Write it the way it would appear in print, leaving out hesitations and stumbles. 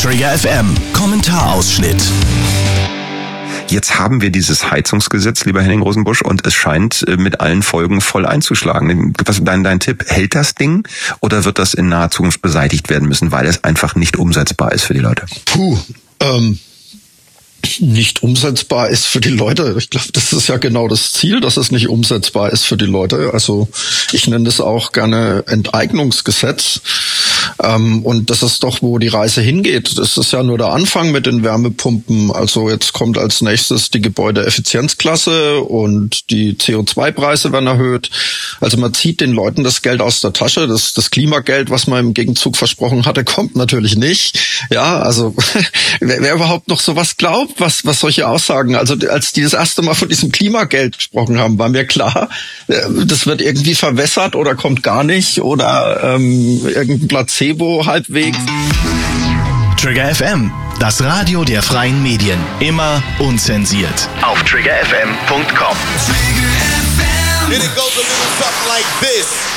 Trigger FM Kommentarausschnitt. Jetzt haben wir dieses Heizungsgesetz, lieber Henning Rosenbusch, und es scheint mit allen Folgen voll einzuschlagen. Was ist dein Tipp? Hält das Ding oder wird das in naher Zukunft beseitigt werden müssen, weil es einfach nicht umsetzbar ist für die Leute? Nicht umsetzbar ist für die Leute. Ich glaube, das ist ja genau das Ziel, dass es nicht umsetzbar ist für die Leute. Also ich nenne das auch gerne Enteignungsgesetz. Und das ist doch, wo die Reise hingeht. Das ist ja nur der Anfang mit den Wärmepumpen. Also jetzt kommt als nächstes die Gebäudeeffizienzklasse und die CO2-Preise werden erhöht. Also man zieht den Leuten das Geld aus der Tasche. Das Klimageld, was man im Gegenzug versprochen hatte, kommt natürlich nicht. Ja, also wer überhaupt noch sowas glaubt, was solche Aussagen, also als die das erste Mal von diesem Klimageld gesprochen haben, war mir klar, das wird irgendwie verwässert oder kommt gar nicht oder irgendein Placebo halbwegs. Trigger FM, das Radio der freien Medien. Immer unzensiert. Auf triggerfm.com. Then it goes a little something like this.